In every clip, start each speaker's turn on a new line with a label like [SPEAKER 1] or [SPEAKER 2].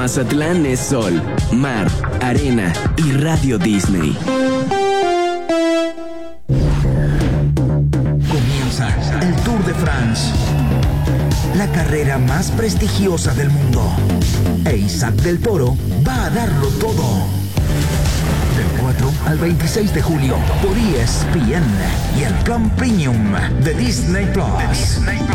[SPEAKER 1] Mazatlán es sol, mar, arena y Radio Disney.
[SPEAKER 2] Comienza el Tour de France, la carrera más prestigiosa del mundo. E Isaac del Toro va a darlo todo. Del 4 al 26 de julio por ESPN y el Plan Premium de Disney Plus.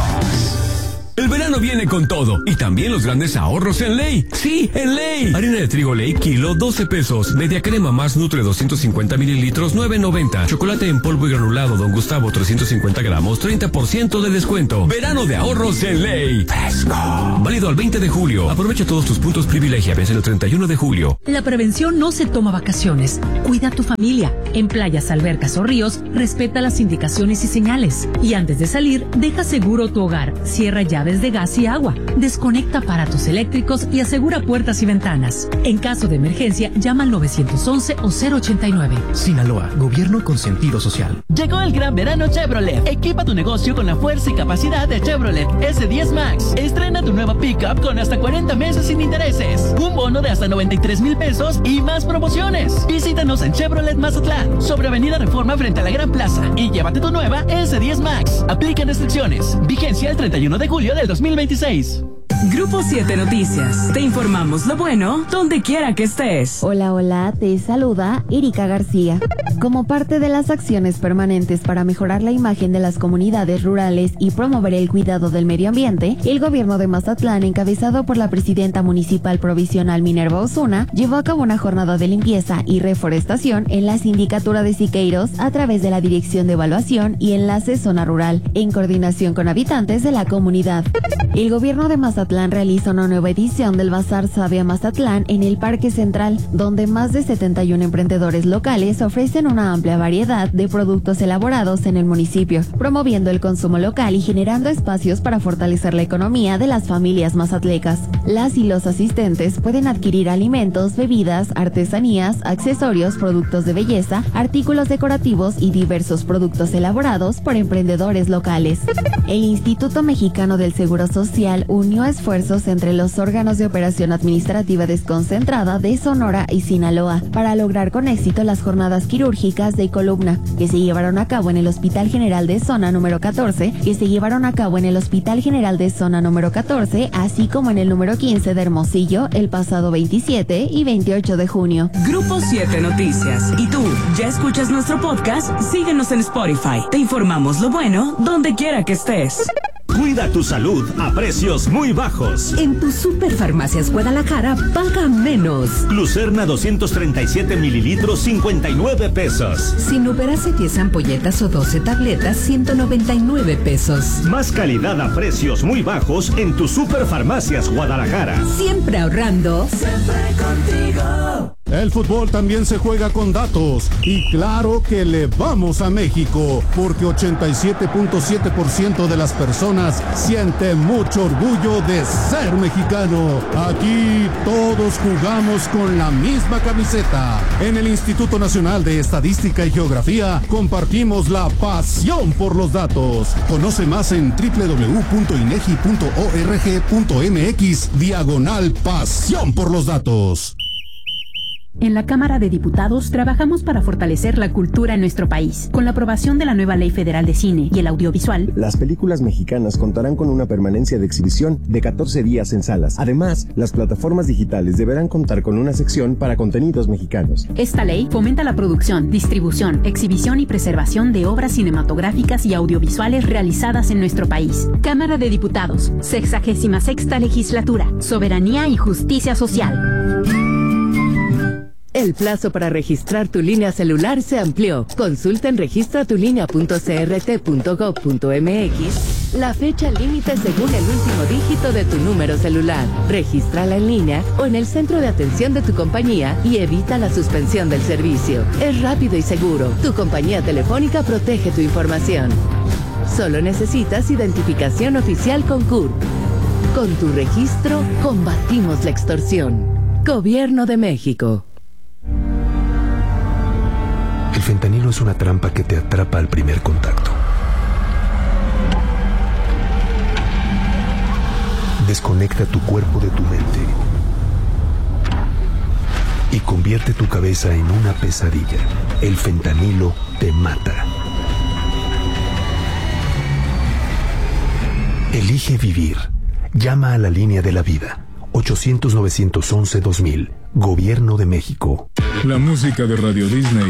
[SPEAKER 3] El verano viene con todo y también los grandes ahorros en Ley. Sí, en Ley. Harina de trigo Ley, kilo, 12 pesos. Media crema más Nutre, 250 mililitros, 9.90. Chocolate en polvo y granulado Don Gustavo, 350 gramos, 30% de descuento. Verano de ahorros en Ley. Fresco. Válido al 20 de julio. Aprovecha todos tus puntos privilegia. Vence el 31 de julio.
[SPEAKER 4] La prevención no se toma vacaciones. Cuida a tu familia. En playas, albercas o ríos, respeta las indicaciones y señales. Y antes de salir, deja seguro tu hogar. Cierra llaves de gas y agua, desconecta aparatos eléctricos y asegura puertas y ventanas. En caso de emergencia, llama al 911 o 089.
[SPEAKER 5] Sinaloa, gobierno con sentido social.
[SPEAKER 6] Llegó el gran verano Chevrolet. Equipa tu negocio con la fuerza y capacidad de Chevrolet S10 Max. Estrena tu nueva pickup con hasta 40 meses sin intereses, un bono de hasta 93,000 pesos y más promociones. Visítanos en Chevrolet Mazatlán, sobre Avenida Reforma frente a la Gran Plaza, y llévate tu nueva S10 Max. Aplican restricciones. Vigencia el 31 de julio del 2026.
[SPEAKER 7] Grupo 7 Noticias. Te informamos lo bueno donde quiera que estés.
[SPEAKER 8] Hola, hola, te saluda Erika García. Como parte de las acciones permanentes para mejorar la imagen de las comunidades rurales y promover el cuidado del medio ambiente, el gobierno de Mazatlán, encabezado por la presidenta municipal provisional Minerva Osuna, llevó a cabo una jornada de limpieza y reforestación en la sindicatura de Siqueiros a través de la Dirección de Evaluación y Enlace Zona Rural, en coordinación con habitantes de la comunidad. El gobierno de Mazatlán realiza una nueva edición del Bazar Savia Mazatlán en el Parque Central, donde más de 71 emprendedores locales ofrecen una amplia variedad de productos elaborados en el municipio, promoviendo el consumo local y generando espacios para fortalecer la economía de las familias mazatlecas. Las y los asistentes pueden adquirir alimentos, bebidas, artesanías, accesorios, productos de belleza, artículos decorativos y diversos productos elaborados por emprendedores locales. El Instituto Mexicano del Seguro Social unió esfuerzos entre los órganos de operación administrativa desconcentrada de Sonora y Sinaloa para lograr con éxito las jornadas quirúrgicas de columna que se llevaron a cabo en el Hospital General de Zona número 14, así como en el número 15 de Hermosillo el pasado 27 y 28 de junio.
[SPEAKER 7] Grupo 7 Noticias. ¿Y tú, ya escuchas nuestro podcast? Síguenos en Spotify. Te informamos lo bueno donde quiera que estés.
[SPEAKER 9] Cuida tu salud a precios muy bajos.
[SPEAKER 10] En tu Superfarmacias Guadalajara, paga menos.
[SPEAKER 9] Glucerna 237 mililitros, 59 pesos.
[SPEAKER 10] Sinuberase 10 ampolletas o 12 tabletas, 199 pesos.
[SPEAKER 9] Más calidad a precios muy bajos en tu Superfarmacias Guadalajara.
[SPEAKER 10] Siempre ahorrando.
[SPEAKER 11] Siempre contigo.
[SPEAKER 12] El fútbol también se juega con datos y claro que le vamos a México porque 87.7% de las personas siente mucho orgullo de ser mexicano. Aquí todos jugamos con la misma camiseta. En el Instituto Nacional de Estadística y Geografía compartimos la pasión por los datos. Conoce más en www.inegi.org.mx/pasión por los datos.
[SPEAKER 13] En la Cámara de Diputados trabajamos para fortalecer la cultura en nuestro país. Con la aprobación de la nueva Ley Federal de Cine y el Audiovisual,
[SPEAKER 14] las películas mexicanas contarán con una permanencia de exhibición de 14 días en salas. Además, las plataformas digitales deberán contar con una sección para contenidos mexicanos.
[SPEAKER 13] Esta ley fomenta la producción, distribución, exhibición y preservación de obras cinematográficas y audiovisuales realizadas en nuestro país. Cámara de Diputados, 66ª Legislatura, Soberanía y Justicia Social.
[SPEAKER 15] El plazo para registrar tu línea celular se amplió. Consulta en registratulinea.crt.gov.mx la fecha límite según el último dígito de tu número celular. Regístrala en línea o en el centro de atención de tu compañía y evita la suspensión del servicio. Es rápido y seguro. Tu compañía telefónica protege tu información. Solo necesitas identificación oficial con CURP. Con tu registro, combatimos la extorsión. Gobierno de México.
[SPEAKER 16] El fentanilo es una trampa que te atrapa al primer contacto. Desconecta tu cuerpo de tu mente y convierte tu cabeza en una pesadilla. El fentanilo te mata. Elige vivir. Llama a la línea de la vida. 800-911-2000. Gobierno de México.
[SPEAKER 17] La música de Radio Disney